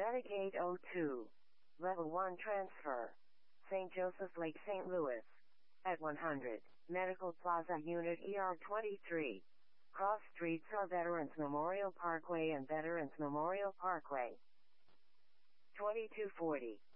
Metagate 02. Level 1 transfer. St. Joseph's Lake, St. Louis. At 100. Medical Plaza Unit ER23. Cross streets are Veterans Memorial Parkway and Veterans Memorial Parkway. 2240.